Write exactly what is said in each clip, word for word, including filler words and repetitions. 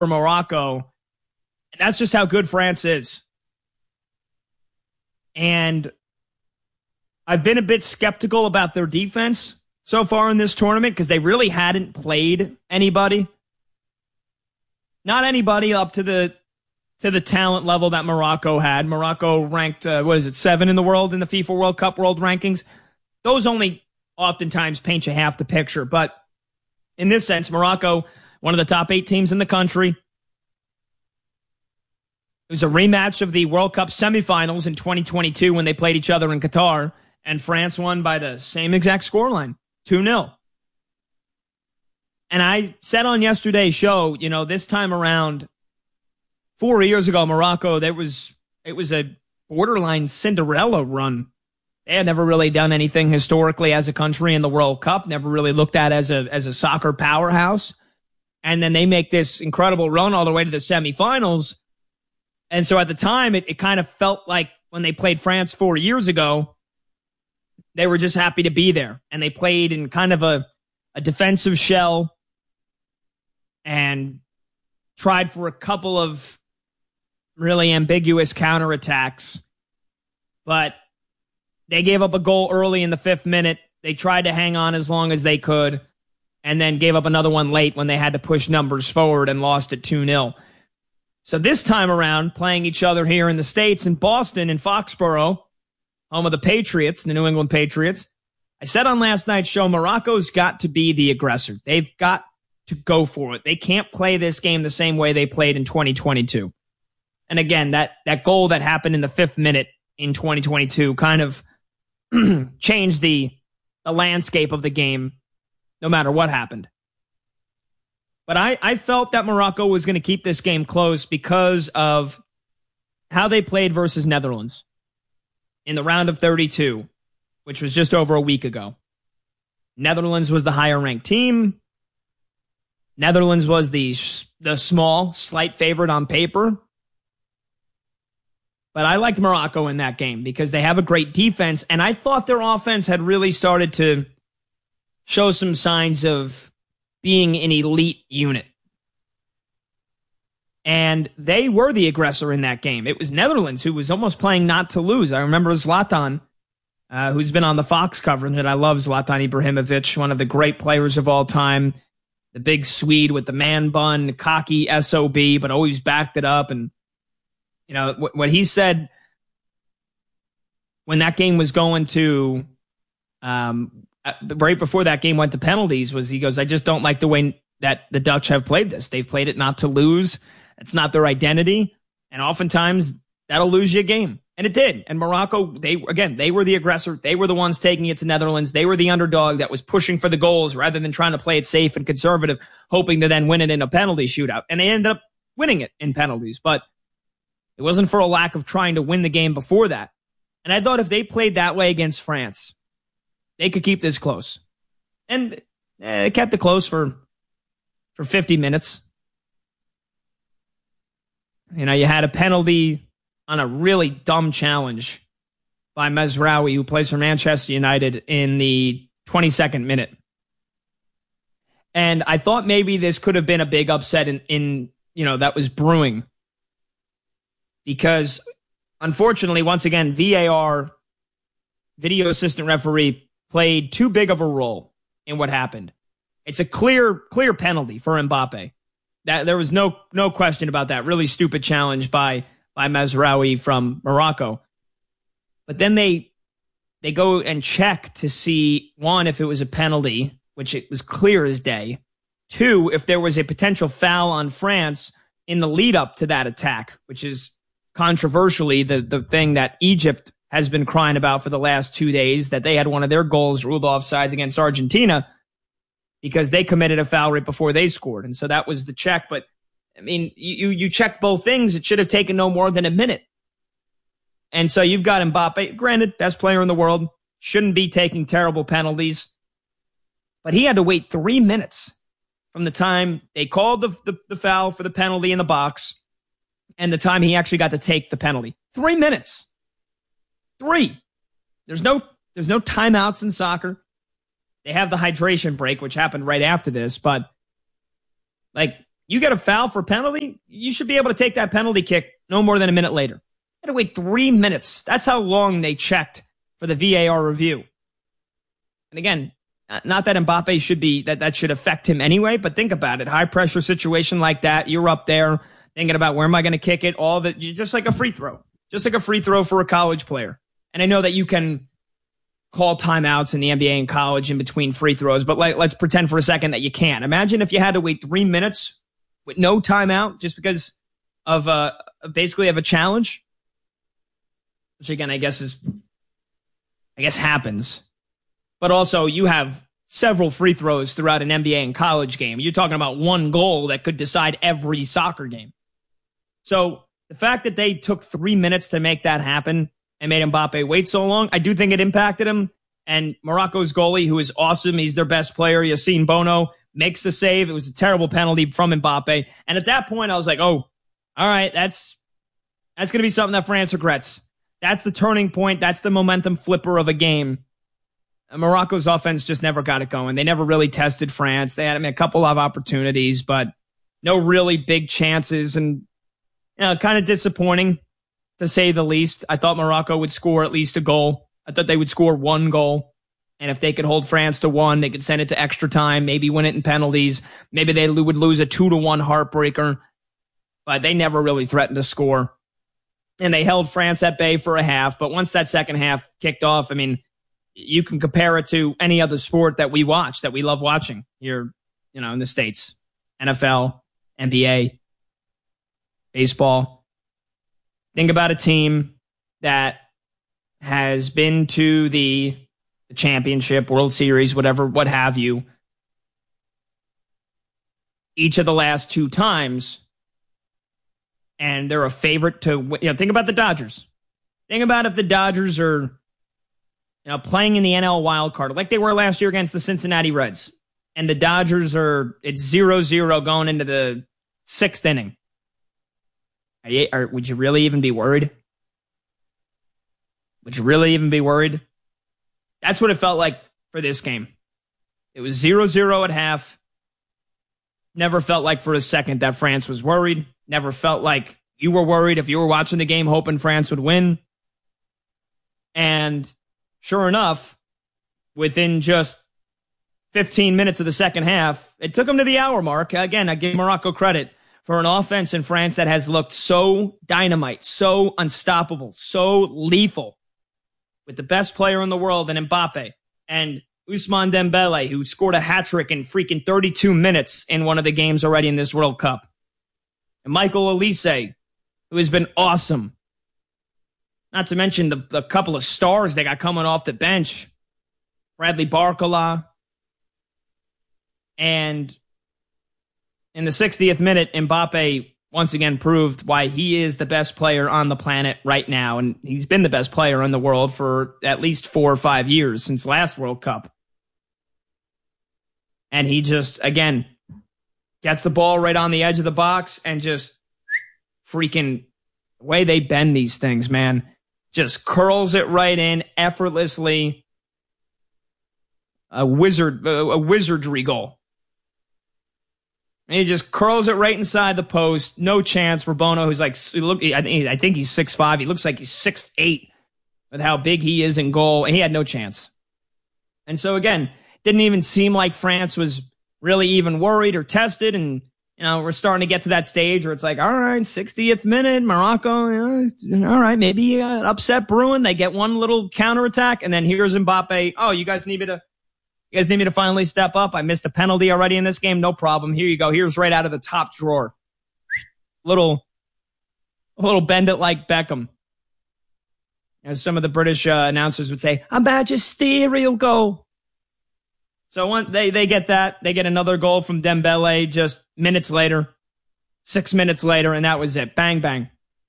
for Morocco. And that's just how good France is. And I've been a bit skeptical about their defense so far in this tournament because they really hadn't played anybody. Not anybody up to the to the talent level that Morocco had. Morocco ranked, uh, what is it, seven in the world in the FIFA World Cup world rankings. Those only oftentimes paint you half the picture. But in this sense, Morocco, one of the top eight teams in the country. It was a rematch of the World Cup semifinals in twenty twenty-two when they played each other in Qatar, and France won by the same exact scoreline, two nil. And I said on yesterday's show, you know, this time around, four years ago, Morocco, there was it was a borderline Cinderella run. They had never really done anything historically as a country in the World Cup, never really looked at as a as a soccer powerhouse. And then they make this incredible run all the way to the semifinals. And so at the time, it, it kind of felt like when they played France four years ago, they were just happy to be there. And they played in kind of a, a defensive shell and tried for a couple of really ambiguous counterattacks. But they gave up a goal early in the fifth minute. They tried to hang on as long as they could, and then gave up another one late when they had to push numbers forward and lost it two nil. So this time around, playing each other here in the States, in Boston, in Foxborough, home of the Patriots, the New England Patriots, I said on last night's show, Morocco's got to be the aggressor. They've got to go for it. They can't play this game the same way they played in twenty twenty-two. And again, that, that goal that happened in the fifth minute in twenty twenty-two kind of changed the, the landscape of the game, no matter what happened. But I, I felt that Morocco was going to keep this game close because of how they played versus Netherlands in the round of thirty-two, which was just over a week ago. Netherlands was the higher-ranked team. Netherlands was the the small, slight favorite on paper. But I liked Morocco in that game because they have a great defense, and I thought their offense had really started to show some signs of being an elite unit. And they were the aggressor in that game. It was Netherlands who was almost playing not to lose. I remember Zlatan, uh, who's been on the Fox coverage, and I love Zlatan Ibrahimovic, one of the great players of all time. The big Swede with the man bun, cocky S O B, but always backed it up. And, you know, what, what he said when that game was going to, um, right before that game went to penalties was he goes, I just don't like the way that the Dutch have played this. They've played it not to lose. It's not their identity. And oftentimes that'll lose you a game. And it did. And Morocco, they again, they were the aggressor. They were the ones taking it to Netherlands. They were the underdog that was pushing for the goals rather than trying to play it safe and conservative, hoping to then win it in a penalty shootout. And they ended up winning it in penalties. But it wasn't for a lack of trying to win the game before that. And I thought if they played that way against France, they could keep this close. And eh, they kept it close for, for fifty minutes. You know, you had a penalty on a really dumb challenge by Mazraoui, who plays for Manchester United, in the twenty-second minute. And I thought maybe this could have been a big upset in, in you know, that was brewing. Because, unfortunately, once again, V A R, video assistant referee, played too big of a role in what happened. It's a clear, clear penalty for Mbappe. That there was no no question about that. Really stupid challenge by by Mazraoui from Morocco. But then they they go and check to see, one, if it was a penalty, which it was clear as day. Two, if there was a potential foul on France in the lead up to that attack, which is controversially the, the thing that Egypt has been crying about for the last two days, that they had one of their goals ruled offsides against Argentina because they committed a foul right before they scored. And so that was the check. But, I mean, you, you check both things. It should have taken no more than a minute. And so you've got Mbappe, granted, best player in the world, shouldn't be taking terrible penalties. But he had to wait three minutes from the time they called the, the, the foul for the penalty in the box and the time he actually got to take the penalty. Three minutes. Three. There's no, there's no timeouts in soccer. They have the hydration break, which happened right after this, but like You get a foul for penalty, you should be able to take that penalty kick no more than a minute later. You had to wait three minutes. That's how long they checked for the V A R review. And again, not that Mbappe should be, that that should affect him anyway, but think about it. High pressure situation like that, you're up there thinking about where am I going to kick it? All that, just like a free throw, just like a free throw for a college player. And I know that you can call timeouts in the N B A and college in between free throws, but like, let's pretend for a second that you can't. Imagine if you had to wait three minutes with no timeout just because of uh basically of a challenge, which again I guess is I guess happens. But also you have several free throws throughout an N B A and college game. You're talking about one goal that could decide every soccer game. So the fact that they took three minutes to make that happen and made Mbappe wait so long, I do think it impacted him. And Morocco's goalie, who is awesome, he's their best player, Yassine Bono, makes the save. It was a terrible penalty from Mbappe. And at that point, I was like, oh, all right, that's that's going to be something that France regrets. That's the turning point. That's the momentum flipper of a game. And Morocco's offense just never got it going. They never really tested France. They had I mean, a couple of opportunities, but no really big chances. And you know, kind of disappointing, to say the least. I thought Morocco would score at least a goal. I thought they would score one goal. And if they could hold France to one, they could send it to extra time, maybe win it in penalties. Maybe they would lose a two to one heartbreaker. But they never really threatened to score. And they held France at bay for a half. But once that second half kicked off, I mean, you can compare it to any other sport that we watch, that we love watching here, you know, in the States. N F L, N B A, baseball. Think about a team that has been to the, the championship, World Series, whatever, what have you, each of the last two times, and they're a favorite to win. You know, think about the Dodgers. Think about if the Dodgers are, you know, playing in the N L wild card like they were last year against the Cincinnati Reds, and the Dodgers are, it's zero zero going into the sixth inning. Are you, are, would you really even be worried? Would you really even be worried? That's what it felt like for this game. It was zero zero at half. Never felt like for a second that France was worried. Never felt like you were worried if you were watching the game hoping France would win. And sure enough, within just fifteen minutes of the second half, it took them to the hour mark. Again, I give Morocco credit for an offense in France that has looked so dynamite, so unstoppable, so lethal, with the best player in the world in Mbappe and Ousmane Dembele, who scored a hat trick in freaking thirty-two minutes in one of the games already in this World Cup. And Michael Olise, who has been awesome. Not to mention the, the couple of stars they got coming off the bench. Bradley Barcola. And in the sixtieth minute, Mbappe once again proved why he is the best player on the planet right now. And he's been the best player in the world for at least four or five years since last World Cup. And he just, again, gets the ball right on the edge of the box and just freaking, the way they bend these things, man, just curls it right in effortlessly. A wizard, a wizardry goal. And he just curls it right inside the post. No chance for Bono, who's like, look, I think he's six five. He looks like he's six eight with how big he is in goal. And he had no chance. And so again, didn't even seem like France was really even worried or tested. And, you know, we're starting to get to that stage where it's like, all right, sixtieth minute, Morocco, you know, all right, maybe uh, upset brewing. They get one little counterattack. And then here's Mbappe. Oh, you guys need me to, you guys need me to finally step up. I missed a penalty already in this game. No problem. Here you go. Here's right out of the top drawer. Little, a little bend it like Beckham. As some of the British uh, announcers would say, a magisterial goal. So one, they, they get that. They get another goal from Dembele just minutes later, six minutes later, and that was it. Bang, bang.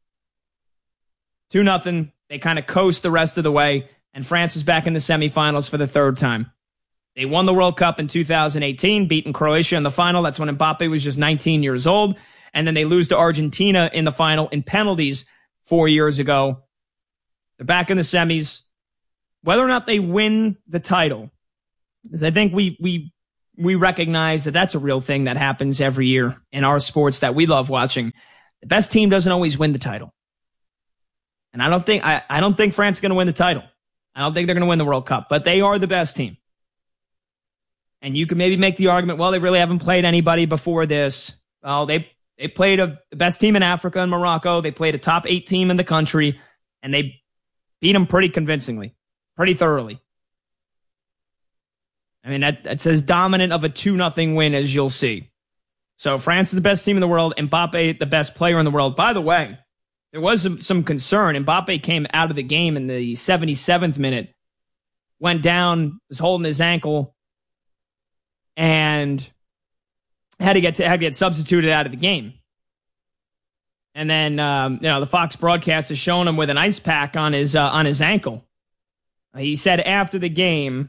Two nothing. They kind of coast the rest of the way, and France is back in the semifinals for the third time. They won the World Cup in two thousand eighteen, beating Croatia in the final. That's when Mbappe was just nineteen years old. And then they lose to Argentina in the final in penalties four years ago. They're back in the semis. Whether or not they win the title, because I think we we we recognize that that's a real thing that happens every year in our sports that we love watching. The best team doesn't always win the title. And I don't think I, I don't think France is going to win the title. I don't think they're going to win the World Cup, but they are the best team. And you can maybe make the argument, well, they really haven't played anybody before this. Well, they they played a, the best team in Africa and Morocco. They played a top eight team in the country, and they beat them pretty convincingly, pretty thoroughly. I mean, that, that's as dominant of a two nothing win as you'll see. So France is the best team in the world. Mbappe, the best player in the world. By the way, there was some, some concern. Mbappe came out of the game in the seventy-seventh minute, went down, was holding his ankle, and had to get to, had to get substituted out of the game. And then, um, you know, the Fox broadcast is showing him with an ice pack on his uh, on his ankle. He said after the game,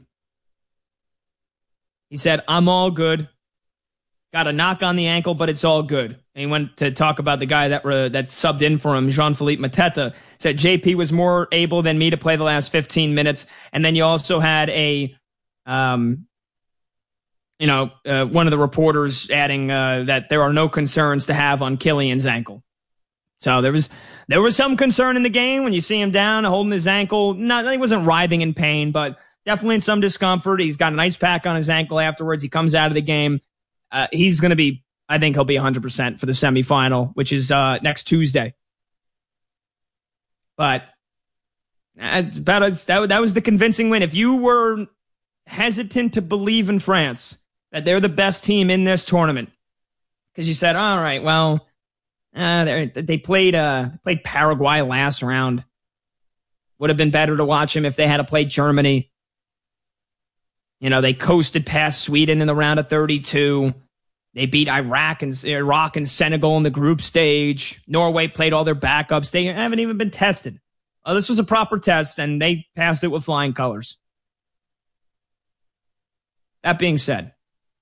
he said, "I'm all good. Got a knock on the ankle, but it's all good." And he went to talk about the guy that uh, that subbed in for him, Jean-Philippe Mateta. Said J P was more able than me to play the last fifteen minutes. And then you also had a, um, you know, uh, one of the reporters adding uh, that there are no concerns to have on Kylian's ankle. So there was there was some concern in the game when you see him down, holding his ankle. Not he wasn't writhing in pain, but definitely in some discomfort. He's got an ice pack on his ankle afterwards. He comes out of the game. Uh, he's going to be, I think he'll be one hundred percent for the semifinal, which is uh, next Tuesday. But that's about as, that, that was the convincing win. If you were hesitant to believe in France, that they're the best team in this tournament, because you said, all right, well, uh, they played uh, played Paraguay last round. Would have been better to watch them if they had played Germany. You know, they coasted past Sweden in the round of thirty-two. They beat Iraq and Iraq and Senegal in the group stage. Norway played all their backups. They haven't even been tested. Oh, this was a proper test, and they passed it with flying colors. That being said,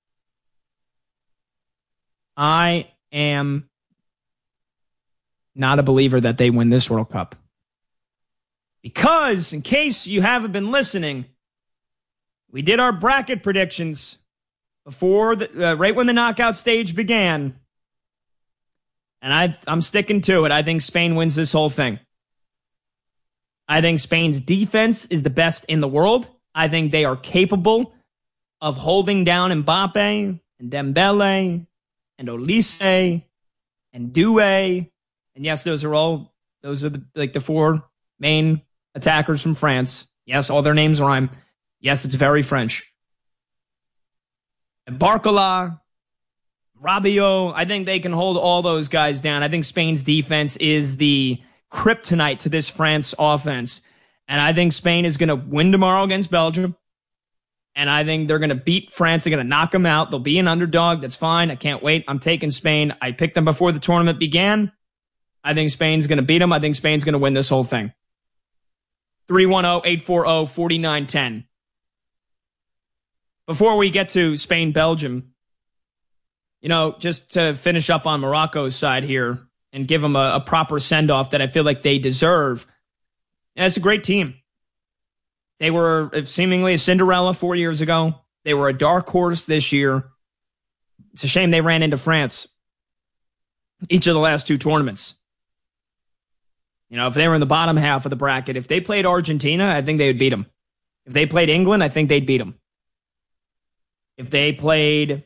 I am not a believer that they win this World Cup. Because, in case you haven't been listening, we did our bracket predictions before, the, uh, right when the knockout stage began. And I, I'm sticking to it. I think Spain wins this whole thing. I think Spain's defense is the best in the world. I think they are capable of holding down Mbappe and Dembele and Olise and Doué. And yes, those are all, those are the, like the four main attackers from France. Yes, all their names rhyme. Yes, it's very French. Barcola, Rabiot, I think they can hold all those guys down. I think Spain's defense is the kryptonite to this France offense. And I think Spain is going to win tomorrow against Belgium. And I think they're going to beat France. They're going to knock them out. They'll be an underdog. That's fine. I can't wait. I'm taking Spain. I picked them before the tournament began. I think Spain's going to beat them. I think Spain's going to win this whole thing. three one zero, eight four zero, four nine one zero. Before we get to Spain-Belgium, you know, just to finish up on Morocco's side here and give them a, a proper send-off that I feel like they deserve. Yeah, it's a great team. They were seemingly a Cinderella four years ago. They were a dark horse this year. It's a shame they ran into France each of the last two tournaments. You know, if they were in the bottom half of the bracket, if they played Argentina, I think they would beat them. If they played England, I think they'd beat them. If they played,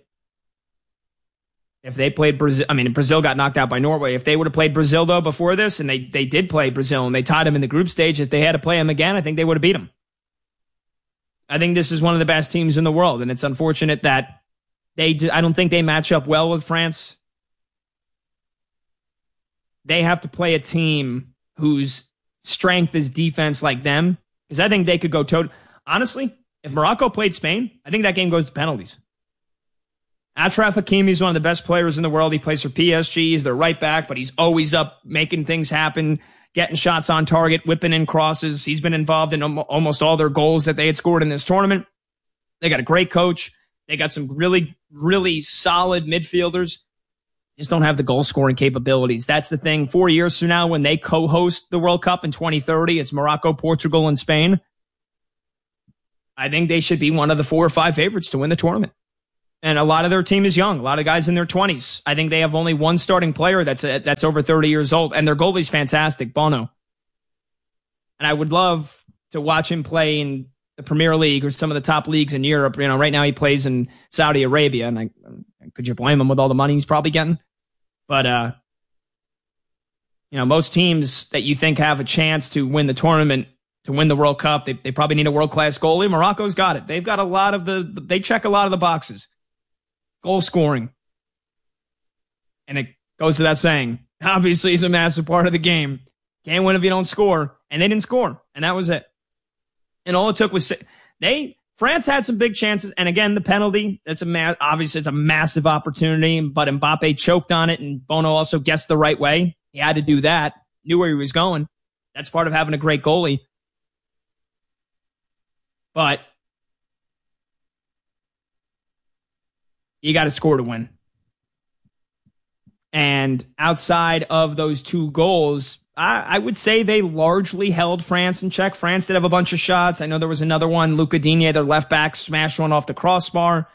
if they played Brazil, I mean, Brazil got knocked out by Norway. If they would have played Brazil, though, before this, and they, they did play Brazil, and they tied them in the group stage, if they had to play them again, I think they would have beat them. I think this is one of the best teams in the world, and it's unfortunate that they, I don't think they match up well with France. They have to play a team whose strength is defense like them, because I think they could go toe. Honestly, if Morocco played Spain, I think that game goes to penalties. Achraf Hakimi is one of the best players in the world. He plays for P S G. He's their right back, but he's always up making things happen, getting shots on target, whipping in crosses. He's been involved in almost all their goals that they had scored in this tournament. They got a great coach. They got some really, really solid midfielders. Just don't have the goal scoring capabilities. That's the thing. Four years from now, when they co-host the World Cup in twenty thirty, it's Morocco, Portugal, and Spain. I think they should be one of the four or five favorites to win the tournament. And a lot of their team is young. A lot of guys in their twenties. I think they have only one starting player that's a, that's over thirty years old, and their goalie's fantastic, Bono. And I would love to watch him play in the Premier League or some of the top leagues in Europe. You know, right now he plays in Saudi Arabia, and I, could you blame him with all the money he's probably getting? But uh, you know, most teams that you think have a chance to win the tournament, to win the World Cup, they they probably need a world class goalie. Morocco's got it. They've got a lot of the. They check a lot of the boxes. Goal scoring. And it goes to that saying, obviously it's a massive part of the game. Can't win if you don't score. And they didn't score. And that was it. And all it took was they France had some big chances. And again, the penalty, that's a ma- obviously it's a massive opportunity, but Mbappe choked on it, and Bono also guessed the right way. He had to do that. Knew where he was going. That's part of having a great goalie. But you got to score to win. And outside of those two goals, I, I would say they largely held France in check. France did have a bunch of shots. I know there was another one. Luca Digne, their left back, smashed one off the crossbar.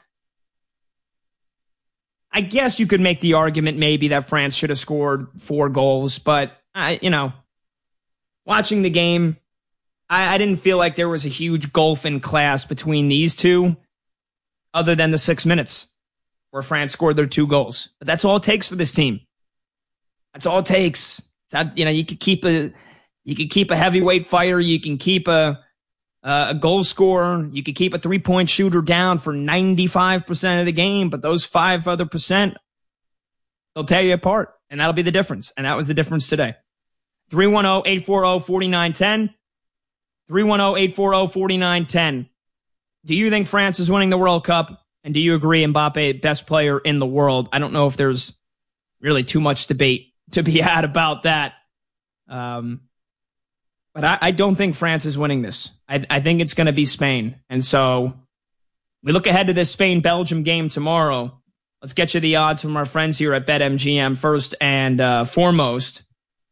I guess you could make the argument maybe that France should have scored four goals. But, I, you know, watching the game, I, I didn't feel like there was a huge gulf in class between these two other than the six minutes. Where France scored their two goals. But that's all it takes for this team. That's all it takes. Not, you know, you could keep a you could keep a heavyweight fighter, you can keep a a goal scorer, you could keep a three-point shooter down for ninety-five percent of the game, but those five other percent, they'll tear you apart, and that'll be the difference. And that was the difference today. three one zero, eight four zero, four nine one zero. three one zero, eight four zero, four nine one zero. Do you think France is winning the World Cup? And do you agree Mbappe, best player in the world? I don't know if there's really too much debate to be had about that. Um, but I, I don't think France is winning this. I, I think it's going to be Spain. And so we look ahead to this Spain-Belgium game tomorrow. Let's get you the odds from our friends here at BetMGM first and uh, foremost.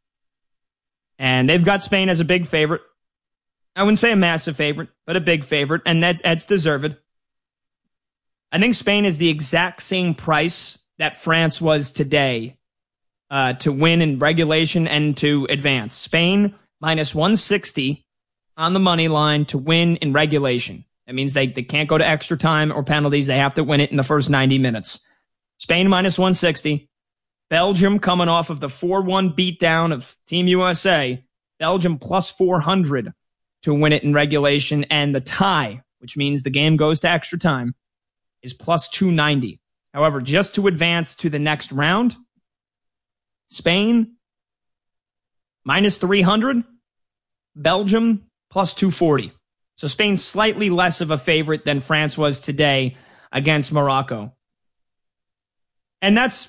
And they've got Spain as a big favorite. I wouldn't say a massive favorite, but a big favorite. And that, that's deserved. I think Spain is the exact same price that France was today uh, to win in regulation and to advance. Spain minus one sixty on the money line to win in regulation. That means they, they can't go to extra time or penalties. They have to win it in the first ninety minutes. Spain minus one sixty. Belgium coming off of the four one beatdown of Team U S A. Belgium plus four hundred to win it in regulation. And the tie, which means the game goes to extra time, is plus two ninety. However, just to advance to the next round, Spain minus three hundred, Belgium plus two forty. So Spain's slightly less of a favorite than France was today against Morocco. And that's,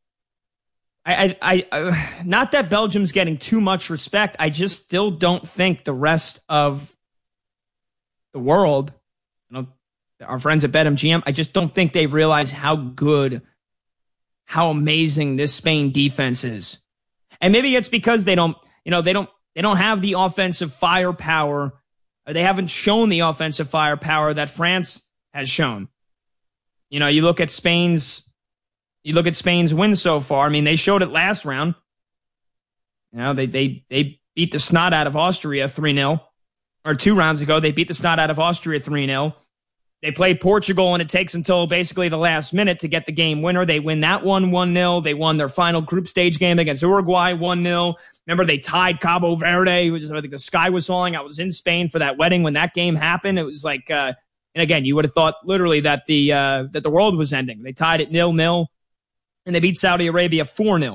I, I, I, not that Belgium's getting too much respect. I just still don't think the rest of the world, you know, our friends at BetMGM, I just don't think they realize how good, how amazing this Spain defense is. And maybe it's because they don't, you know, they don't, they don't have the offensive firepower, or they haven't shown the offensive firepower that France has shown. You know, you look at Spain's, you look at Spain's win so far. I mean, they showed it last round. You know, they, they, they beat the snot out of Austria three nil, or two rounds ago, they beat the snot out of Austria three nil. They play Portugal, and it takes until basically the last minute to get the game winner. They win that one one nil. They won their final group stage game against Uruguay one nil. Remember, they tied Cabo Verde. Which I think the sky was falling. I was in Spain for that wedding when that game happened. It was like, uh, and again, you would have thought literally that the uh, that the world was ending. They tied it nil nil, and they beat Saudi Arabia four nil.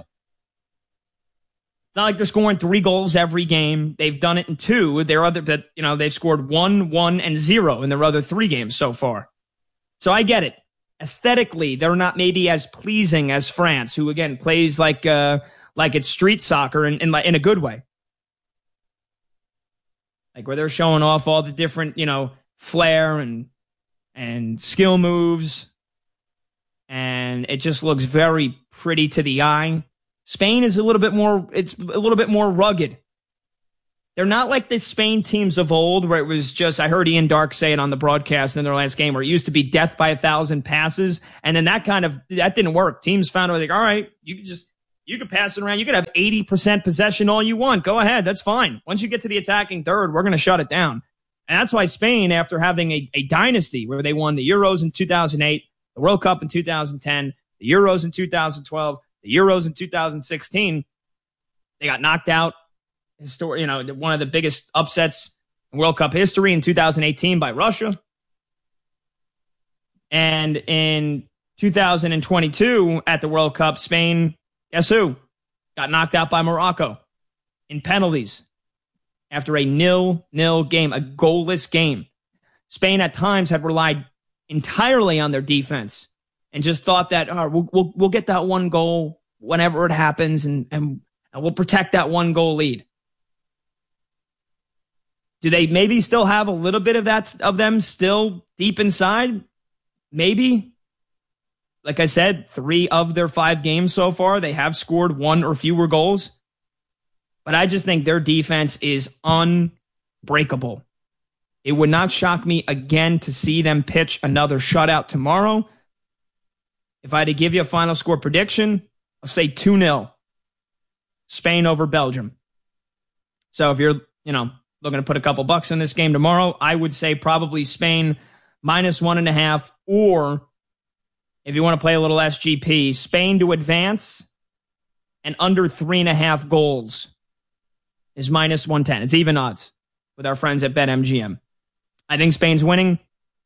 Not like they're scoring three goals every game. They've done it in two. Their other, but you know, they've scored one, one, and zero in their other three games so far. So I get it. Aesthetically, they're not maybe as pleasing as France, who again plays like uh, like it's street soccer in in, in a good way, like where they're showing off all the different, you know, flair and and skill moves, and it just looks very pretty to the eye. Spain is a little bit more, it's a little bit more rugged. They're not like the Spain teams of old where it was just, I heard Ian Dark say it on the broadcast in their last game, where it used to be death by a thousand passes. And then that kind of, that didn't work. Teams found out, like, all right, you can just, you can pass it around. You could have eighty percent possession all you want. Go ahead. That's fine. Once you get to the attacking third, we're going to shut it down. And that's why Spain, after having a, a dynasty where they won the Euros in two thousand eight, the World Cup in two thousand ten, the Euros in two thousand twelve, the Euros in two thousand sixteen, they got knocked out. Histor- you know, one of the biggest upsets in World Cup history in two thousand eighteen by Russia. And in two thousand twenty-two at the World Cup, Spain, guess who? Got knocked out by Morocco in penalties after a nil-nil game, a goalless game. Spain at times have relied entirely on their defense and just thought that, oh, we'll, we'll, we'll get that one goal whenever it happens, and, and, and we'll protect that one goal lead. Do they maybe still have a little bit of that, of them still deep inside? Maybe. Like I said, three of their five games so far, they have scored one or fewer goals. But I just think their defense is unbreakable. It would not shock me again to see them pitch another shutout tomorrow. If I had to give you a final score prediction, I'll say two nil. Spain over Belgium. So if you're, you know, looking to put a couple bucks in this game tomorrow, I would say probably Spain minus one and a half, or if you want to play a little S G P, Spain to advance and under three and a half goals is minus one ten. It's even odds with our friends at BetMGM. I think Spain's winning.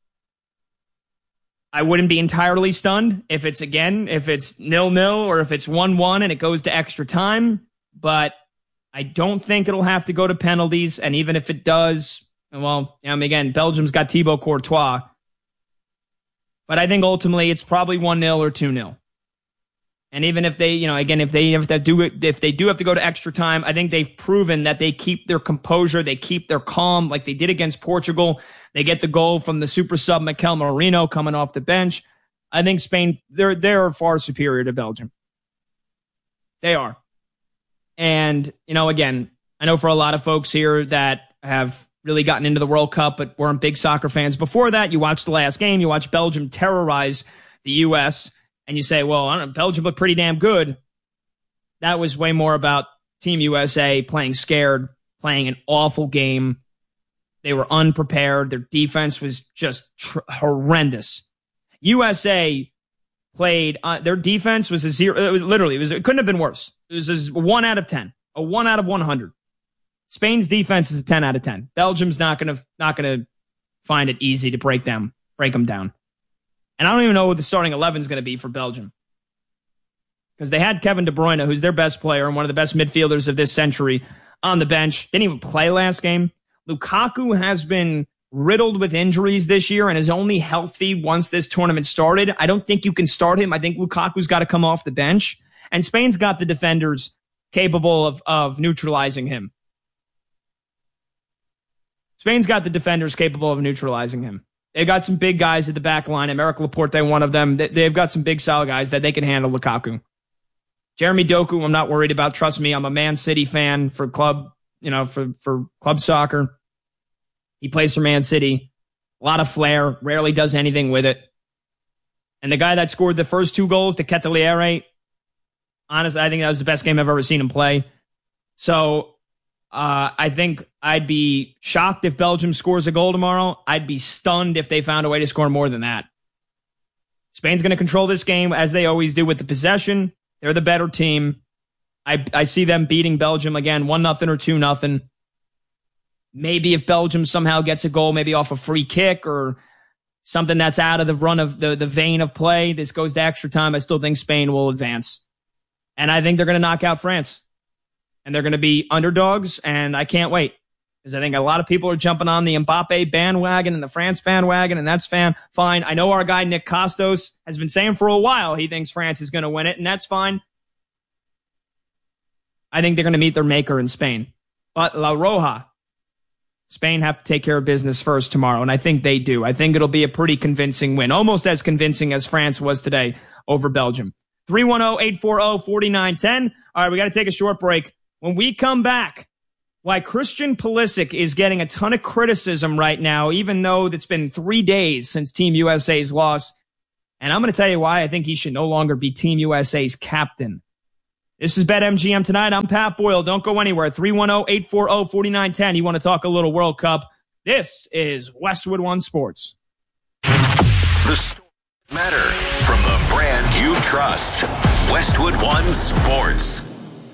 I wouldn't be entirely stunned if it's, again, if it's nil-nil or if it's one one and it goes to extra time. But I don't think it'll have to go to penalties. And even if it does, well, I mean, again, Belgium's got Thibaut Courtois. But I think ultimately it's probably one nil or two nil. And even if they, you know, again, if they, if they do it, if they do have to go to extra time, I think they've proven that they keep their composure, they keep their calm, like they did against Portugal. They get the goal from the super sub Mikel Merino coming off the bench. I think Spain, they're they're far superior to Belgium. They are. And, you know, again, I know for a lot of folks here that have really gotten into the World Cup but weren't big soccer fans before that, you watched the last game, you watched Belgium terrorize the U S, and you say, well, I don't know, Belgium looked pretty damn good. That was way more about Team U S A playing scared, playing an awful game. They were unprepared. Their defense was just tr- horrendous. U S A played, uh, their defense was a zero. It was literally, it, was, it couldn't have been worse. It was a one out of ten, a one out of one hundred. Spain's defense is a ten out of ten. Belgium's not going to, not going to find it easy to break them, break them down. And I don't even know who the starting eleven is going to be for Belgium. Because they had Kevin De Bruyne, who's their best player and one of the best midfielders of this century, on the bench. Didn't even play last game. Lukaku has been riddled with injuries this year and is only healthy once this tournament started. I don't think you can start him. I think Lukaku's got to come off the bench. And Spain's got the defenders capable of, of neutralizing him. Spain's got the defenders capable of neutralizing him. They've got some big guys at the back line. Emerick Laporte, one of them. They've got some big, solid guys that they can handle Lukaku. Jeremy Doku, I'm not worried about. Trust me, I'm a Man City fan for club, you know, for, for club soccer. He plays for Man City. A lot of flair. Rarely does anything with it. And the guy that scored the first two goals, the Ketelaere, honestly, I think that was the best game I've ever seen him play. So, Uh, I think I'd be shocked if Belgium scores a goal tomorrow. I'd be stunned if they found a way to score more than that. Spain's going to control this game as they always do with the possession. They're the better team. I I see them beating Belgium again, one nothing or two nothing. Maybe if Belgium somehow gets a goal, maybe off a free kick or something that's out of the run of the, the vein of play, this goes to extra time, I still think Spain will advance. And I think they're going to knock out France. And they're going to be underdogs, and I can't wait. Because I think a lot of people are jumping on the Mbappe bandwagon and the France bandwagon, and that's fan, fine. I know our guy Nick Costos has been saying for a while he thinks France is going to win it, and that's fine. I think they're going to meet their maker in Spain. But La Roja, Spain have to take care of business first tomorrow, and I think they do. I think it'll be a pretty convincing win, almost as convincing as France was today over Belgium. three one zero, eight four zero, four nine one zero. All right, we got to take a short break. When we come back, why Christian Pulisic is getting a ton of criticism right now, even though it's been three days since Team U S A's loss. And I'm going to tell you why I think he should no longer be Team U S A's captain. This is BetMGM Tonight. I'm Pat Boyle. Don't go anywhere. three one zero, eight four zero, four nine one zero. You want to talk a little World Cup? This is Westwood One Sports. The stories matter from the brand you trust. Westwood One Sports.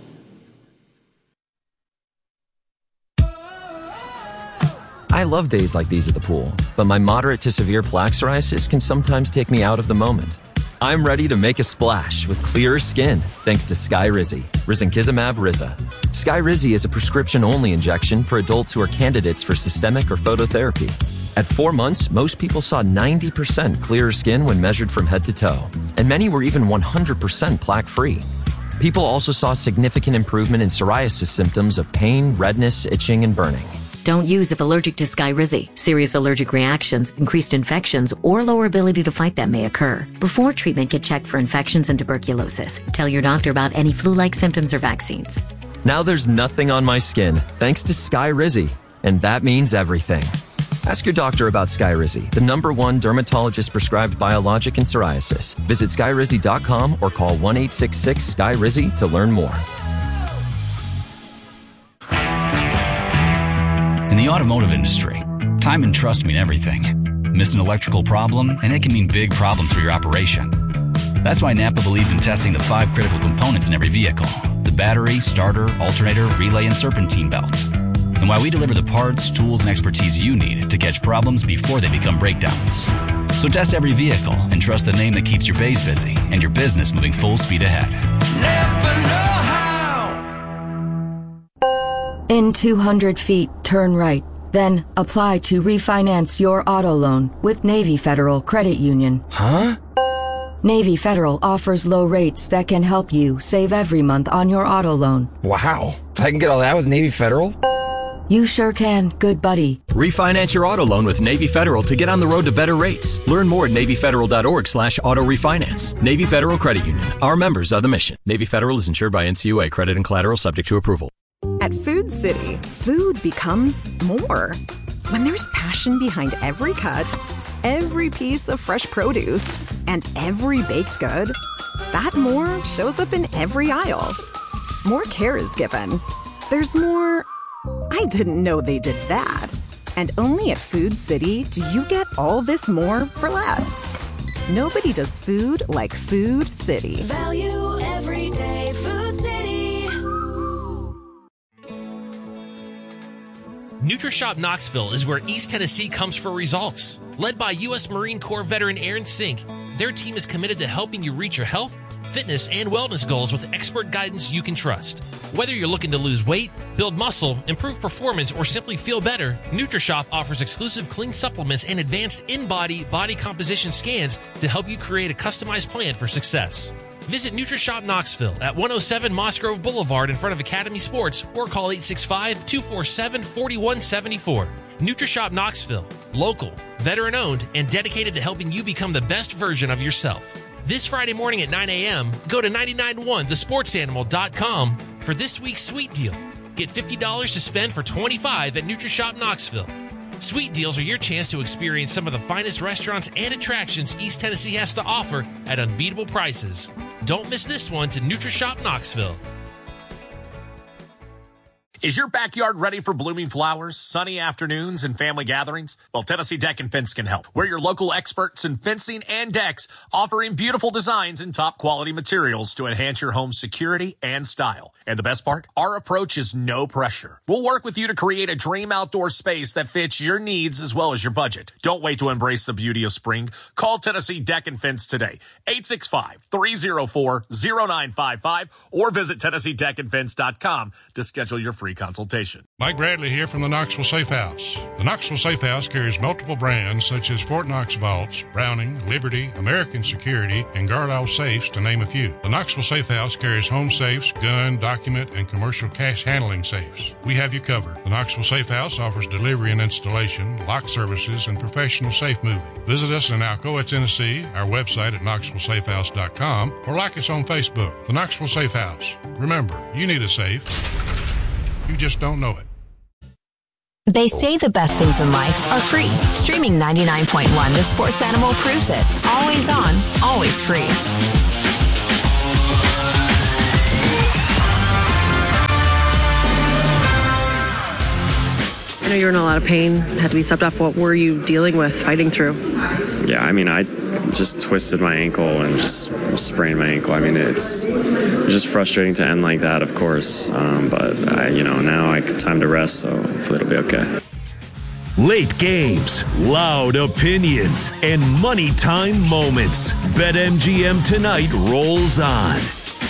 I love days like these at the pool, but my moderate to severe plaque psoriasis can sometimes take me out of the moment. I'm ready to make a splash with clearer skin thanks to Skyrizi, risankizumab Riza. Skyrizi is a prescription-only injection for adults who are candidates for systemic or phototherapy. At four months, most people saw ninety percent clearer skin when measured from head to toe, and many were even one hundred percent plaque-free. People also saw significant improvement in psoriasis symptoms of pain, redness, itching, and burning. Don't use if allergic to Skyrizi. Serious allergic reactions, increased infections, or lower ability to fight them may occur. Before treatment, get checked for infections and tuberculosis. Tell your doctor about any flu-like symptoms or vaccines. Now there's nothing on my skin thanks to Skyrizi, and that means everything. Ask your doctor about Skyrizi, the number one dermatologist-prescribed biologic in psoriasis. Visit Skyrizi dot com or call one eight six six, S K Y R I Z I to learn more. In the automotive industry, time and trust mean everything. Miss an electrical problem, and it can mean big problems for your operation. That's why Napa believes in testing the five critical components in every vehicle: the battery, starter, alternator, relay, and serpentine belt. And why we deliver the parts, tools, and expertise you need to catch problems before they become breakdowns. So test every vehicle and trust the name that keeps your bays busy and your business moving full speed ahead. Napa know-how. In two hundred feet, turn right. Then apply to refinance your auto loan with Navy Federal Credit Union. Huh? Navy Federal offers low rates that can help you save every month on your auto loan. Wow. I can get all that with Navy Federal? You sure can, good buddy. Refinance your auto loan with Navy Federal to get on the road to better rates. Learn more at NavyFederal.org slash auto refinance. Navy Federal Credit Union. Our members are the mission. Navy Federal is insured by N C U A. Credit and collateral subject to approval. At Food City, food becomes more. When there's passion behind every cut, every piece of fresh produce, and every baked good, that more shows up in every aisle. More care is given. There's more... I didn't know they did that. And only at Food City do you get all this more for less. Nobody does food like Food City. Value every day. Food City. NutriShop Knoxville is where East Tennessee comes for results. Led by U S Marine Corps veteran Aaron Sink, their team is committed to helping you reach your health, fitness, and wellness goals with expert guidance you can trust. Whether you're looking to lose weight, build muscle, improve performance, or simply feel better, NutriShop offers exclusive clean supplements and advanced in-body body composition scans to help you create a customized plan for success. Visit NutriShop Knoxville at one oh seven Moss Grove Boulevard in front of Academy Sports or call eight six five, two four seven, four one seven four. NutriShop Knoxville, local, veteran-owned, and dedicated to helping you become the best version of yourself. This Friday morning at nine a.m., go to nine nine one the sports animal dot com for this week's sweet deal. Get fifty dollars to spend for twenty-five dollars at NutriShop Knoxville. Sweet deals are your chance to experience some of the finest restaurants and attractions East Tennessee has to offer at unbeatable prices. Don't miss this one to NutriShop Knoxville. Is your backyard ready for blooming flowers, sunny afternoons, and family gatherings? Well, Tennessee Deck and Fence can help. We're your local experts in fencing and decks, offering beautiful designs and top quality materials to enhance your home's security and style. And the best part? Our approach is no pressure. We'll work with you to create a dream outdoor space that fits your needs as well as your budget. Don't wait to embrace the beauty of spring. Call Tennessee Deck and Fence today, eight six five, three oh four, oh nine five five, or visit Tennessee Deck and Fence dot com to schedule your free consultation. Mike Bradley here from the Knoxville Safe House. The Knoxville Safe House carries multiple brands such as Fort Knox Vaults, Browning, Liberty, American Security, and Gardall Safes, to name a few. The Knoxville Safe House carries home safes, gun, document, and commercial cash handling safes. We have you covered. The Knoxville Safe House offers delivery and installation, lock services, and professional safe moving. Visit us in Alcoa, Tennessee, our website at knoxville safe house dot com, or like us on Facebook. The Knoxville Safe House. Remember, you need a safe. You just don't know it. They say the best things in life are free. Streaming ninety-nine point one, The Sports Animal proves it. Always on, always free. I know you were in a lot of pain, had to be subbed off. What were you dealing with, fighting through? Yeah, I mean, I just twisted my ankle and just sprained my ankle. I mean, it's just frustrating to end like that, of course. Um, but, I, you know, now I have time to rest, so hopefully it'll be okay. Late games, loud opinions, and money time moments. BetMGM Tonight rolls on.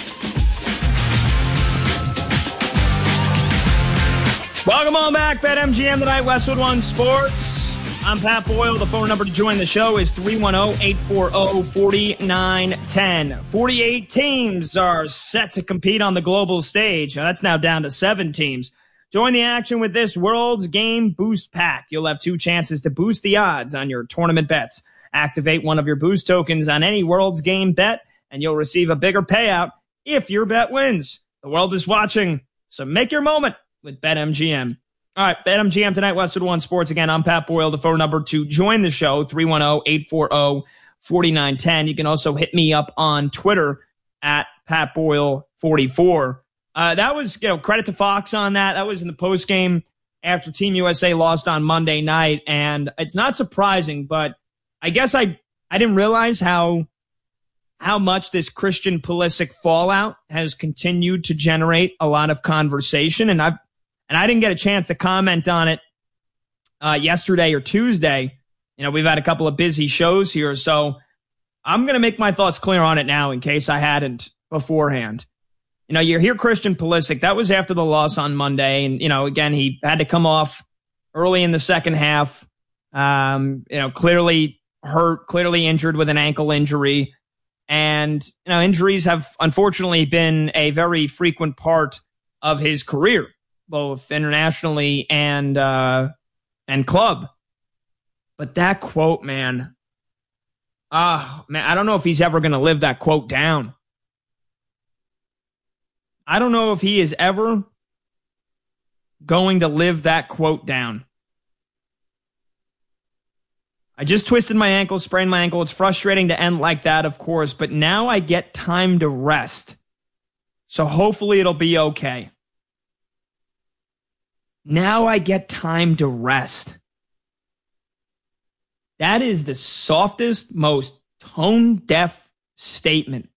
Welcome on back, BetMGM Tonight, Westwood One Sports. I'm Pat Boyle. The phone number to join the show is three one zero, eight four zero, four nine one zero. forty-eight teams are set to compete on the global stage. Now, that's now down to seven teams. Join the action with this World's Game Boost Pack. You'll have two chances to boost the odds on your tournament bets. Activate one of your boost tokens on any World's Game bet, and you'll receive a bigger payout if your bet wins. The world is watching, so make your moment with BetMGM. All right, BetMGM Tonight, Westwood One Sports. Again, I'm Pat Boyle. The phone number to join the show, three one zero, eight four zero, four nine one zero. You can also hit me up on Twitter at Pat Boyle forty-four. Uh, that was, you know, credit to Fox on that. That was in the postgame after Team U S A lost on Monday night. And it's not surprising, but I guess I, I didn't realize how, how much this Christian Pulisic fallout has continued to generate a lot of conversation. And I've, and I didn't get a chance to comment on it, uh, yesterday or Tuesday. You know, we've had a couple of busy shows here. So I'm going to make my thoughts clear on it now in case I hadn't beforehand. You know, you hear Christian Pulisic. That was after the loss on Monday. And, you know, again, he had to come off early in the second half. Um, you know, clearly hurt, clearly injured with an ankle injury. And, you know, injuries have unfortunately been a very frequent part of his career, both internationally and, uh, and club. But that quote, man, ah, man, I don't know if he's ever going to live that quote down. I don't know if he is ever going to live that quote down. I just twisted my ankle, sprained my ankle. It's frustrating to end like that, of course, but now I get time to rest. So hopefully it'll be okay. Now I get time to rest. That is the softest, most tone-deaf statement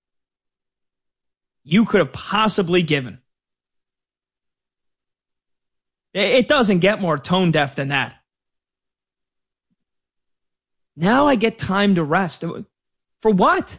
you could have possibly given. It doesn't get more tone deaf than that. Now I get time to rest. For what?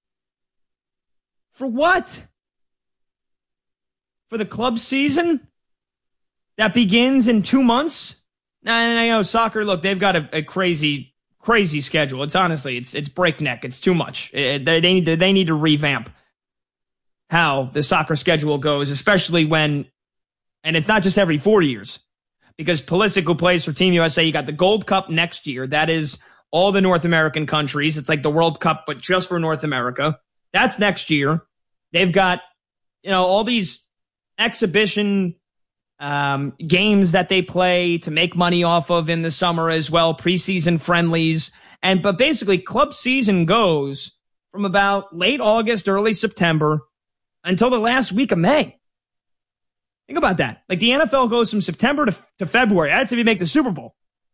For what? For the club season that begins in two months? Now, I know soccer, look, they've got a, a crazy, crazy schedule. It's honestly, it's it's breakneck. It's too much. It, they, they, need to, they need to revamp how the soccer schedule goes, especially when, and it's not just every four years, because Pulisic, who plays for Team U S A, you got the Gold Cup next year. That is all the North American countries. It's like the World Cup, but just for North America. That's next year. They've got, you know, all these exhibition um, games that they play to make money off of in the summer as well, preseason friendlies. And, but basically club season goes from about late August, early September, until the last week of May. Think about that. Like the N F L goes from September to, to February. That's if you make the Super Bowl.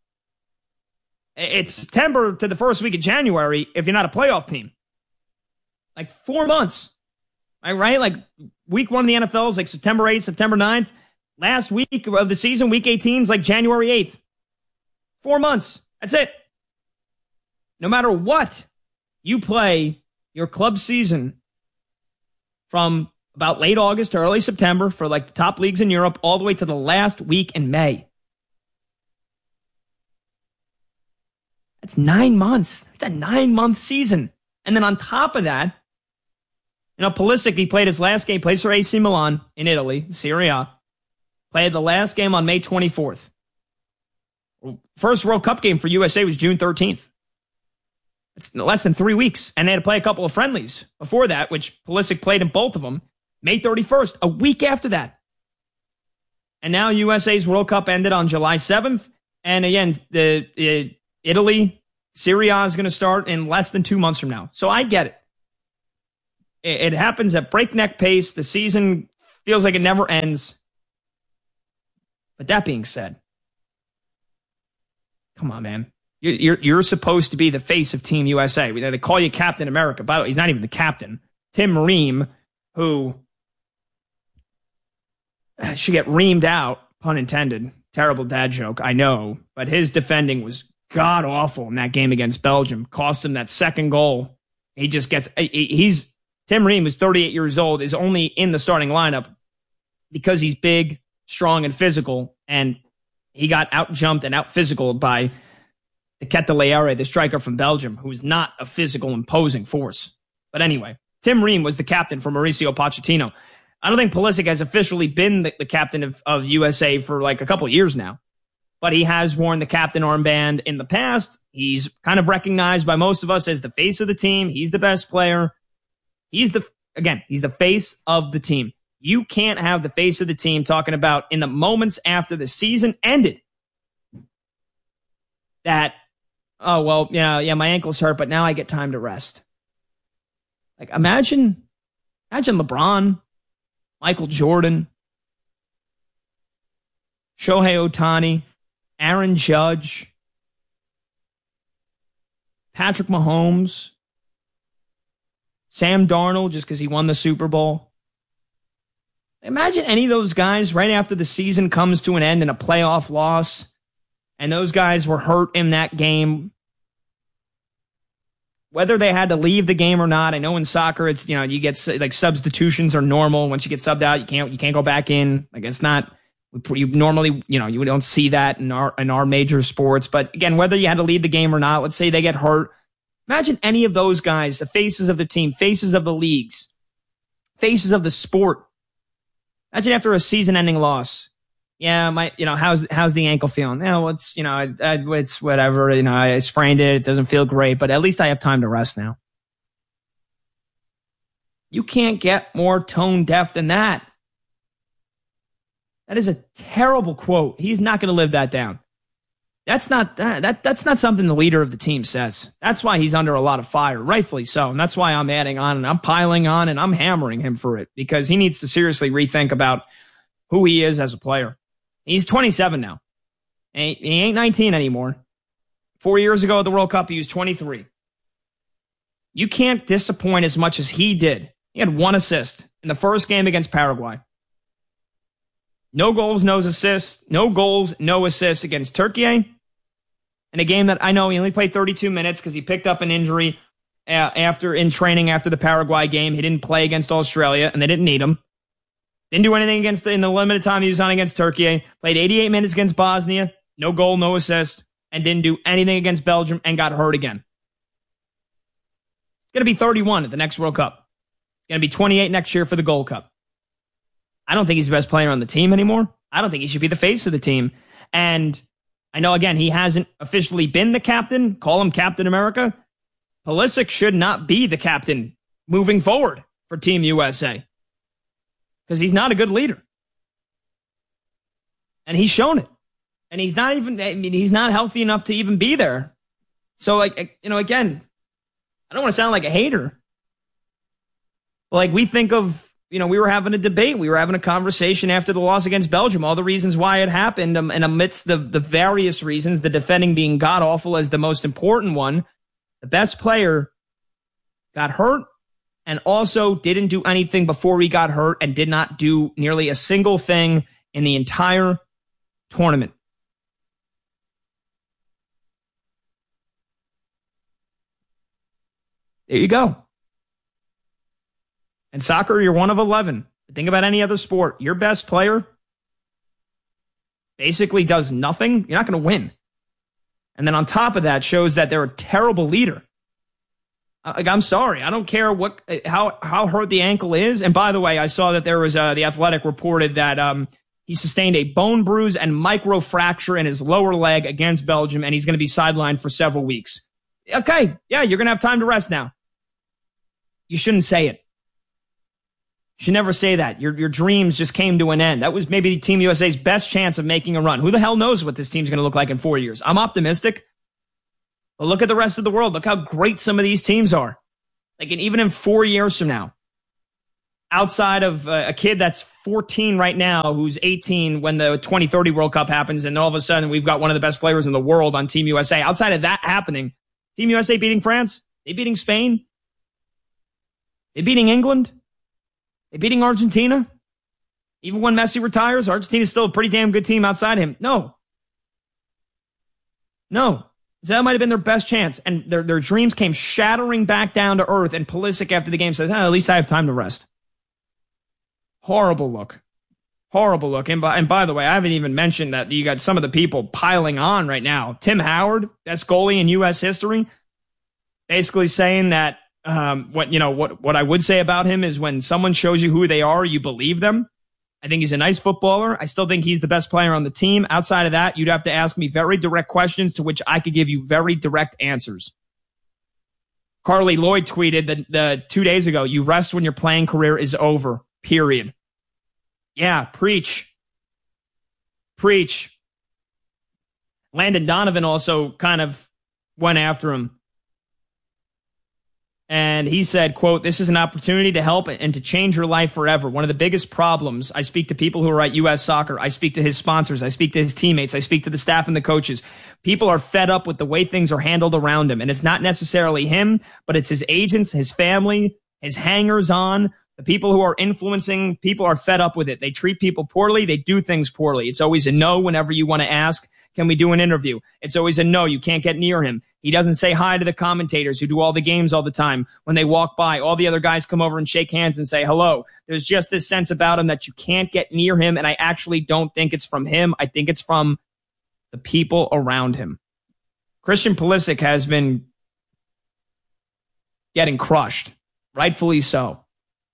It's September to the first week of January if you're not a playoff team. Like four months. Right? Like week one of the N F L is like September eighth, September ninth. Last week of the season, week eighteen is like January eighth. Four months. That's it. No matter what, you play your club season from about late August to early September for like the top leagues in Europe, all the way to the last week in May. That's nine months. That's a nine-month season. And then on top of that, you know, Pulisic, he played his last game, plays for A C Milan in Italy, Serie A. Played the last game on May twenty-fourth. First World Cup game for U S A was June thirteenth. It's less than three weeks. And they had to play a couple of friendlies before that, which Pulisic played in both of them, May thirty-first, a week after that. And now U S A's World Cup ended on July seventh. And again, the, the Italy, Serie A is going to start in less than two months from now. So I get it. it. It happens at breakneck pace. The season feels like it never ends. But that being said, come on, man. You're, you're, you're supposed to be the face of Team U S A. They call you Captain America. By the way, he's not even the captain. Tim Ream, who should get reamed out, pun intended. Terrible dad joke, I know. But his defending was god-awful in that game against Belgium. Cost him that second goal. He just gets... He's Tim Ream, who's thirty-eight years old, is only in the starting lineup because he's big, strong, and physical. And he got out-jumped and out-physicaled by Nketiah, the striker from Belgium, who is not a physical, imposing force. But anyway, Tim Ream was the captain for Mauricio Pochettino. I don't think Pulisic has officially been the, the captain of, of U S A for like a couple of years now. But he has worn the captain armband in the past. He's kind of recognized by most of us as the face of the team. He's the best player. He's the, again, he's the face of the team. You can't have the face of the team talking about in the moments after the season ended that, oh, well, yeah, yeah, my ankle's hurt, but now I get time to rest. Like, imagine, imagine LeBron, Michael Jordan, Shohei Ohtani, Aaron Judge, Patrick Mahomes, Sam Darnold, just because he won the Super Bowl. Imagine any of those guys right after the season comes to an end in a playoff loss, and those guys were hurt in that game. Whether they had to leave the game or not, I know in soccer it's, you know, you get like substitutions are normal. Once you get subbed out, you can't you can't go back in. Like it's not you normally, you know, you don't see that in our in our major sports. But again, whether you had to leave the game or not, let's say they get hurt. Imagine any of those guys, the faces of the team, faces of the leagues, faces of the sport. Imagine after a season-ending loss. Yeah, my, you know, how's how's the ankle feeling? Yeah, well, it's, you know, I, I, it's whatever. You know, I sprained it. It doesn't feel great, but at least I have time to rest now. You can't get more tone deaf than that. That is a terrible quote. He's not going to live that down. That's not that that's not something the leader of the team says. That's why he's under a lot of fire, rightfully so. And that's why I'm adding on and I'm piling on and I'm hammering him for it because he needs to seriously rethink about who he is as a player. He's twenty-seven now. He ain't nineteen anymore. Four years ago at the World Cup, he was twenty-three. You can't disappoint as much as he did. He had one assist in the first game against Paraguay. No goals, no assists. No goals, no assists against Turkey. In a game that I know he only played thirty-two minutes because he picked up an injury after in training after the Paraguay game. He didn't play against Australia, and they didn't need him. Didn't do anything against the, in the limited time he was on against Turkey. Played eighty-eight minutes against Bosnia. No goal, no assist. And didn't do anything against Belgium and got hurt again. It's going to be thirty-one at the next World Cup. It's going to be twenty-eight next year for the Gold Cup. I don't think he's the best player on the team anymore. I don't think he should be the face of the team. And I know, again, he hasn't officially been the captain. Call him Captain America. Pulisic should not be the captain moving forward for Team U S A. Because he's not a good leader. And he's shown it. And he's not even, I mean, he's not healthy enough to even be there. So, like, you know, again, I don't want to sound like a hater. But, like, we think of, you know, we were having a debate. We were having a conversation after the loss against Belgium, all the reasons why it happened. Um, and amidst the, the various reasons, the defending being god-awful as the most important one, the best player got hurt. And also didn't do anything before he got hurt and did not do nearly a single thing in the entire tournament. There you go. In soccer, you're one of eleven. Think about any other sport. Your best player basically does nothing. You're not going to win. And then on top of that, shows that they're a terrible leader. Like, I'm sorry. I don't care what how how hurt the ankle is. And by the way, I saw that there was uh, the Athletic reported that um, he sustained a bone bruise and microfracture in his lower leg against Belgium, and he's going to be sidelined for several weeks. Okay, yeah, you're going to have time to rest now. You shouldn't say it. You should never say that. Your your dreams just came to an end. That was maybe Team U S A's best chance of making a run. Who the hell knows what this team's going to look like in four years? I'm optimistic. But look at the rest of the world. Look how great some of these teams are. Like, and even in four years from now, outside of uh, a kid that's fourteen right now, who's eighteen when the twenty thirty World Cup happens, and all of a sudden we've got one of the best players in the world on Team U S A. Outside of that happening, Team U S A beating France, they beating Spain, they beating England, they beating Argentina. Even when Messi retires, Argentina's still a pretty damn good team outside him. No. No. So that might have been their best chance. And their, their dreams came shattering back down to earth. And Pulisic after the game says, oh, at least I have time to rest. Horrible look. Horrible look. And by, and by the way, I haven't even mentioned that you got some of the people piling on right now. Tim Howard, best goalie in U S history, basically saying that um, what you know what what I would say about him is when someone shows you who they are, you believe them. I think he's a nice footballer. I still think he's the best player on the team. Outside of that, you'd have to ask me very direct questions to which I could give you very direct answers. Carly Lloyd tweeted that the two days ago, you rest when your playing career is over, period. Yeah, preach. Preach. Landon Donovan also kind of went after him. And he said, quote, this is an opportunity to help and to change your life forever. One of the biggest problems, I speak to people who are at U S Soccer. I speak to his sponsors. I speak to his teammates. I speak to the staff and the coaches. People are fed up with the way things are handled around him. And it's not necessarily him, but it's his agents, his family, his hangers on. The people who are influencing people are fed up with it. They treat people poorly. They do things poorly. It's always a no whenever you want to ask, can we do an interview? It's always a no. You can't get near him. He doesn't say hi to the commentators who do all the games all the time. When they walk by, all the other guys come over and shake hands and say hello. There's just this sense about him that you can't get near him. And I actually don't think it's from him. I think it's from the people around him. Christian Pulisic has been getting crushed, rightfully so.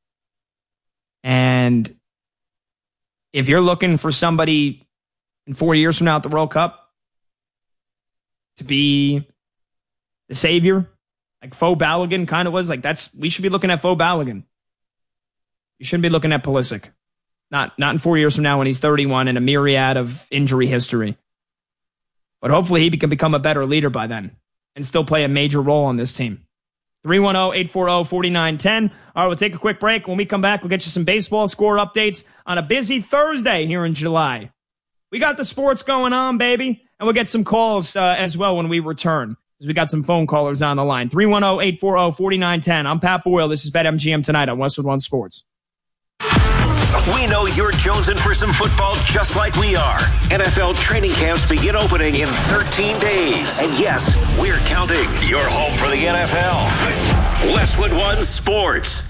And if you're looking for somebody in four years from now at the World Cup to be the savior, like Faux Balogun kind of was, like that's, we should be looking at Faux Balogun. You shouldn't be looking at Pulisic. Not, not in four years from now when he's thirty-one and a myriad of injury history. But hopefully he can become a better leader by then and still play a major role on this team. three one zero, eight four zero, four nine one zero. All right, we'll take a quick break. When we come back, we'll get you some baseball score updates on a busy Thursday here in July. We got the sports going on, baby. And we'll get some calls uh, as well when we return, because we got some phone callers on the line. three one zero, eight four zero, four nine one zero. I'm Pat Boyle. This is BetMGM Tonight on Westwood One Sports. We know you're jonesing for some football just like we are. N F L training camps begin opening in thirteen days. And yes, we're counting. Your home for the N F L. Westwood One Sports.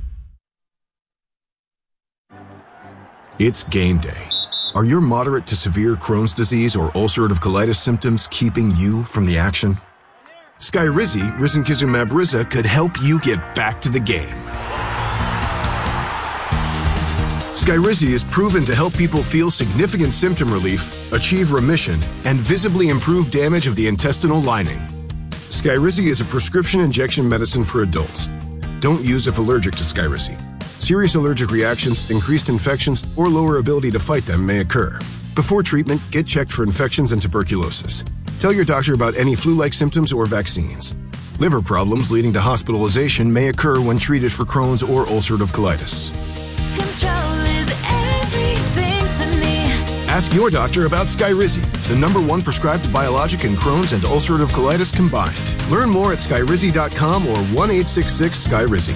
It's game day. Are your moderate to severe Crohn's disease or ulcerative colitis symptoms keeping you from the action? Skyrizi, risankizumab Riza, could help you get back to the game. Skyrizi is proven to help people feel significant symptom relief, achieve remission, and visibly improve damage of the intestinal lining. Skyrizi is a prescription injection medicine for adults. Don't use if allergic to Skyrizi. Serious allergic reactions, increased infections, or lower ability to fight them may occur. Before treatment, get checked for infections and tuberculosis. Tell your doctor about any flu-like symptoms or vaccines. Liver problems leading to hospitalization may occur when treated for Crohn's or ulcerative colitis. Control is everything to me. Ask your doctor about Skyrizi, the number one prescribed biologic in Crohn's and ulcerative colitis combined. Learn more at skyrizi dot com or one eight six six Skyrizi.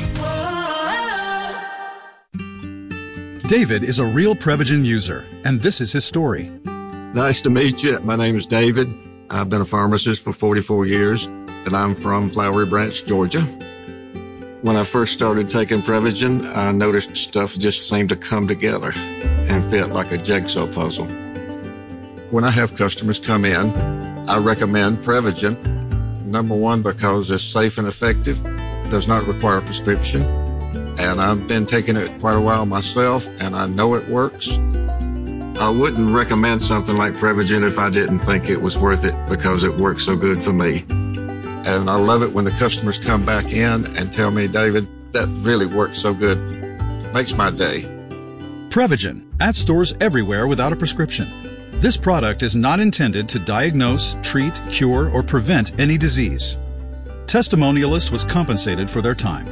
David is a real Prevagen user, and this is his story. Nice to meet you. My name is David. I've been a pharmacist for forty-four years, and I'm from Flowery Branch, Georgia. When I first started taking Prevagen, I noticed stuff just seemed to come together and fit like a jigsaw puzzle. When I have customers come in, I recommend Prevagen. Number one, because it's safe and effective, does not require a prescription. And I've been taking it quite a while myself, and I know it works. I wouldn't recommend something like Prevagen if I didn't think it was worth it, because it works so good for me. And I love it when the customers come back in and tell me, David, that really worked so good. makes my day. Prevagen, at stores everywhere without a prescription. This product is not intended to diagnose, treat, cure, or prevent any disease. Testimonialist was compensated for their time.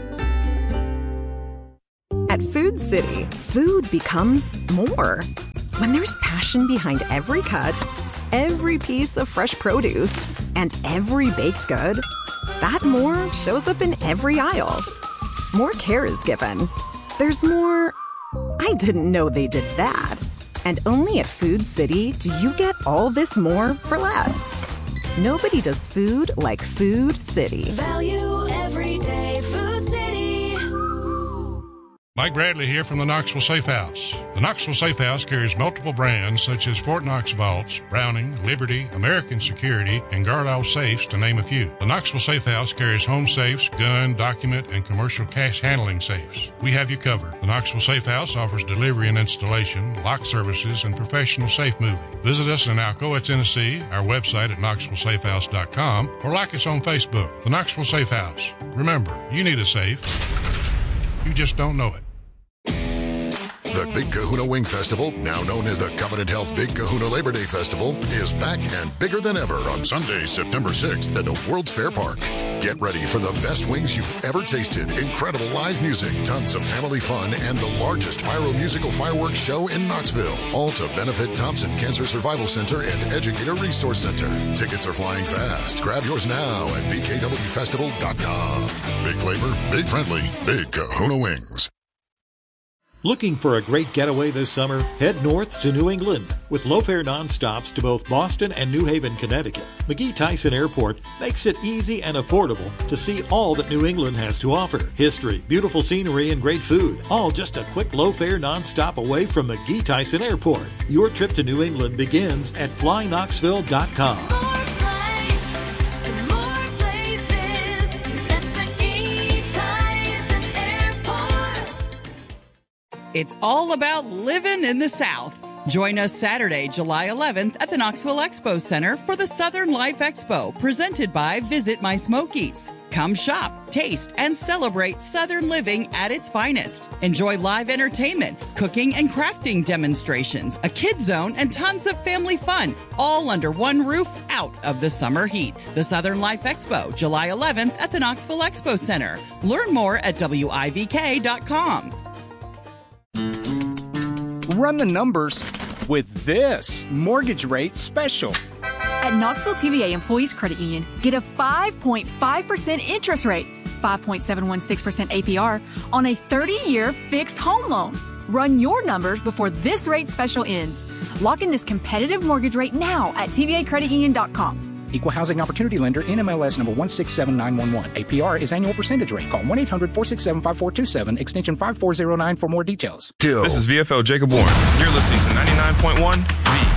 At Food City, food becomes more. When there's passion behind every cut, every piece of fresh produce, and every baked good, that more shows up in every aisle. More care is given. There's more, I didn't know they did that. And only at Food City do you get all this more for less. Nobody does food like Food City. Value every day. Food City. Mike Bradley here from the Knoxville Safe House. The Knoxville Safe House carries multiple brands such as Fort Knox Vaults, Browning, Liberty, American Security, and Gardall Safes, to name a few. The Knoxville Safe House carries home safes, gun, document, and commercial cash handling safes. We have you covered. The Knoxville Safe House offers delivery and installation, lock services, and professional safe moving. Visit us in Alcoa, Tennessee, our website at knoxville safe house dot com, or like us on Facebook. The Knoxville Safe House. Remember, you need a safe. You just don't know it. The Big Kahuna Wing Festival, now known as the Covenant Health Big Kahuna Labor Day Festival, is back and bigger than ever on Sunday, September sixth at the World's Fair Park. Get ready for the best wings you've ever tasted, incredible live music, tons of family fun, and the largest pyro-musical fireworks show in Knoxville. All to benefit Thompson Cancer Survival Center and Educator Resource Center. Tickets are flying fast. Grab yours now at b k w festival dot com. Big flavor, big friendly, Big Kahuna Wings. Looking for a great getaway this summer? Head north to New England with low-fare nonstops to both Boston and New Haven, Connecticut. McGee-Tyson Airport makes it easy and affordable to see all that New England has to offer. History, beautiful scenery, and great food, all just a quick low-fare nonstop away from McGee-Tyson Airport. Your trip to New England begins at fly knoxville dot com. It's all about living in the South. Join us Saturday, July eleventh at the Knoxville Expo Center for the Southern Life Expo, presented by Visit My Smokies. Come shop, taste, and celebrate Southern living at its finest. Enjoy live entertainment, cooking and crafting demonstrations, a kids zone, and tons of family fun, all under one roof out of the summer heat. The Southern Life Expo, July eleventh at the Knoxville Expo Center. Learn more at W I V K dot com. Run the numbers with this mortgage rate special. At Knoxville T V A Employees Credit Union, get a five point five percent interest rate, five point seven one six percent A P R on a thirty-year fixed home loan. Run your numbers before this rate special ends. Lock in this competitive mortgage rate now at T V A credit union dot com. Equal Housing Opportunity Lender, N M L S number one six seven nine one one. A P R is annual percentage rate. Call one eight hundred four six seven five four two seven, extension five four zero nine for more details. This is V F L Jacob Warren. You're listening to ninety-nine point one